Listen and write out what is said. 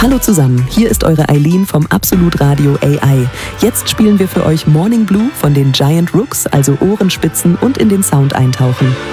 Hallo zusammen, hier ist eure Eileen vom Absolut Radio AI. Jetzt spielen wir für euch Morning Blue von den Giant Rooks, also Ohrenspitzen und in den Sound eintauchen.